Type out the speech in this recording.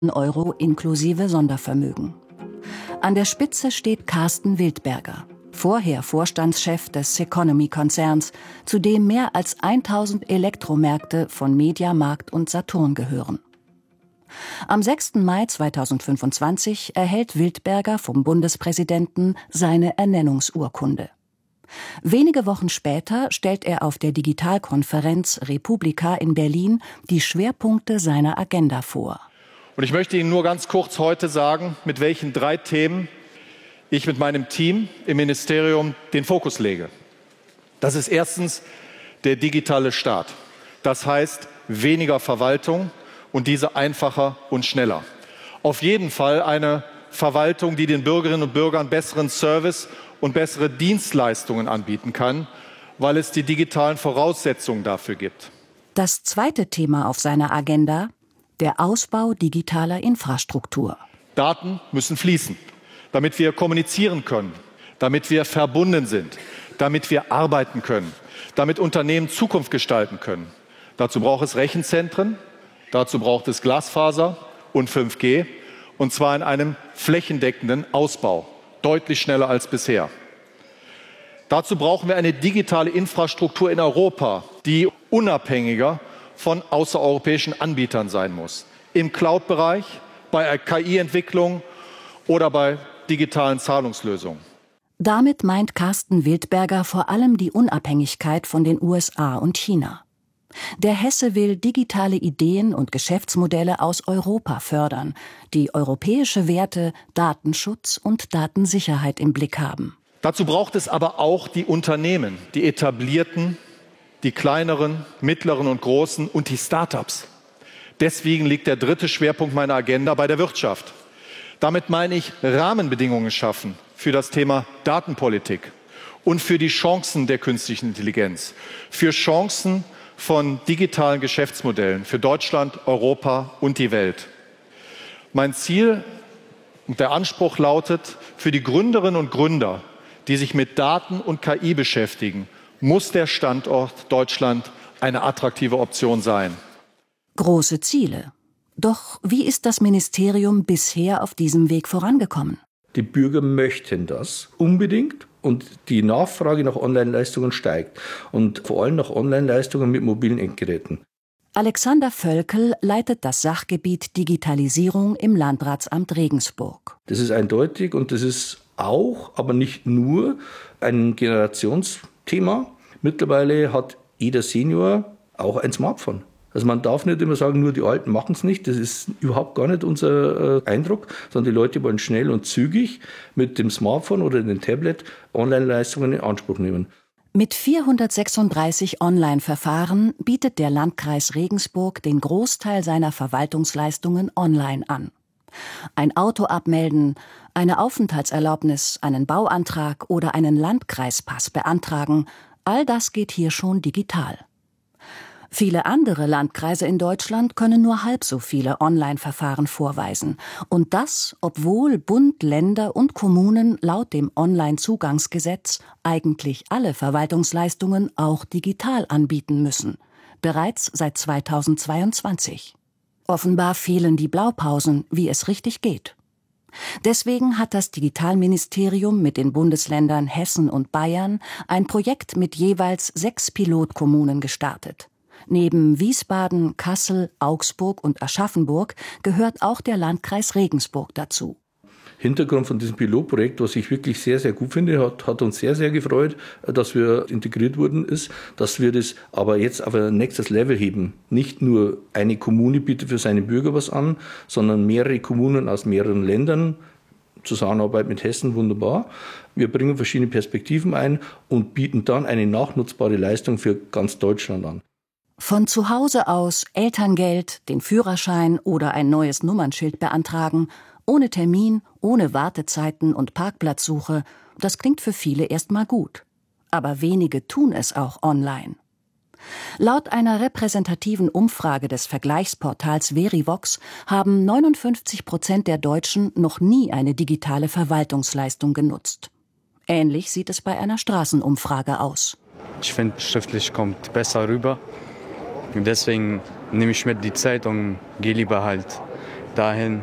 Euro inklusive Sondervermögen. An der Spitze steht Carsten Wildberger, vorher Vorstandschef des Ceconomy-Konzerns, zu dem mehr als 1000 Elektromärkte von Media-Markt und Saturn gehören. Am 6. Mai 2025 erhält Wildberger vom Bundespräsidenten seine Ernennungsurkunde. Wenige Wochen später stellt er auf der Digitalkonferenz Republika in Berlin die Schwerpunkte seiner Agenda vor. Und ich möchte Ihnen nur ganz kurz heute sagen, mit welchen 3 Themen ich mit meinem Team im Ministerium den Fokus lege. Das ist erstens der digitale Staat. Das heißt weniger Verwaltung und diese einfacher und schneller. Auf jeden Fall eine Verwaltung, die den Bürgerinnen und Bürgern besseren Service und bessere Dienstleistungen anbieten kann, weil es die digitalen Voraussetzungen dafür gibt. Das zweite Thema auf seiner Agenda: der Ausbau digitaler Infrastruktur. Daten müssen fließen, damit wir kommunizieren können, damit wir verbunden sind, damit wir arbeiten können, damit Unternehmen Zukunft gestalten können. Dazu braucht es Rechenzentren, dazu braucht es Glasfaser und 5G, und zwar in einem flächendeckenden Ausbau, deutlich schneller als bisher. Dazu brauchen wir eine digitale Infrastruktur in Europa, die unabhängiger von außereuropäischen Anbietern sein muss. Im Cloud-Bereich, bei KI-Entwicklung oder bei digitalen Zahlungslösungen. Damit meint Carsten Wildberger vor allem die Unabhängigkeit von den USA und China. Der Hesse will digitale Ideen und Geschäftsmodelle aus Europa fördern, die europäische Werte, Datenschutz und Datensicherheit im Blick haben. Dazu braucht es aber auch die Unternehmen, die etablierten, die kleineren, mittleren und großen und die Start-ups. Deswegen liegt der 3. Schwerpunkt meiner Agenda bei der Wirtschaft. Damit meine ich Rahmenbedingungen schaffen für das Thema Datenpolitik und für die Chancen der künstlichen Intelligenz, für Chancen von digitalen Geschäftsmodellen für Deutschland, Europa und die Welt. Mein Ziel und der Anspruch lautet, für die Gründerinnen und Gründer, die sich mit Daten und KI beschäftigen, muss der Standort Deutschland eine attraktive Option sein. Große Ziele. Doch wie ist das Ministerium bisher auf diesem Weg vorangekommen? Die Bürger möchten das unbedingt und die Nachfrage nach Online-Leistungen steigt. Und vor allem nach Online-Leistungen mit mobilen Endgeräten. Alexander Völkel leitet das Sachgebiet Digitalisierung im Landratsamt Regensburg. Das ist eindeutig und das ist auch, aber nicht nur, ein Generationsthema. Mittlerweile hat jeder Senior auch ein Smartphone. Also man darf nicht immer sagen, nur die Alten machen es nicht. Das ist überhaupt gar nicht unser Eindruck, sondern die Leute wollen schnell und zügig mit dem Smartphone oder dem Tablet Online-Leistungen in Anspruch nehmen. Mit 436 Online-Verfahren bietet der Landkreis Regensburg den Großteil seiner Verwaltungsleistungen online an. Ein Auto abmelden, eine Aufenthaltserlaubnis, einen Bauantrag oder einen Landkreispass beantragen, all das geht hier schon digital. Viele andere Landkreise in Deutschland können nur halb so viele Online-Verfahren vorweisen. Und das, obwohl Bund, Länder und Kommunen laut dem Onlinezugangsgesetz eigentlich alle Verwaltungsleistungen auch digital anbieten müssen. Bereits seit 2022. Offenbar fehlen die Blaupausen, wie es richtig geht. Deswegen hat das Digitalministerium mit den Bundesländern Hessen und Bayern ein Projekt mit jeweils 6 Pilotkommunen gestartet. Neben Wiesbaden, Kassel, Augsburg und Aschaffenburg gehört auch der Landkreis Regensburg dazu. Hintergrund von diesem Pilotprojekt, was ich wirklich sehr, sehr gut finde, hat uns sehr, sehr gefreut, dass wir integriert wurden, ist, dass wir das aber jetzt auf ein nächstes Level heben. Nicht nur eine Kommune bietet für seine Bürger was an, sondern mehrere Kommunen aus mehreren Ländern. Zusammenarbeit mit Hessen, wunderbar. Wir bringen verschiedene Perspektiven ein und bieten dann eine nachnutzbare Leistung für ganz Deutschland an. Von zu Hause aus Elterngeld, den Führerschein oder ein neues Nummernschild beantragen, ohne Termin, ohne Wartezeiten und Parkplatzsuche, das klingt für viele erstmal gut. Aber wenige tun es auch online. Laut einer repräsentativen Umfrage des Vergleichsportals Verivox haben 59% der Deutschen noch nie eine digitale Verwaltungsleistung genutzt. Ähnlich sieht es bei einer Straßenumfrage aus. Ich finde, schriftlich kommt besser rüber. Und deswegen nehme ich mir die Zeit und gehe lieber halt dahin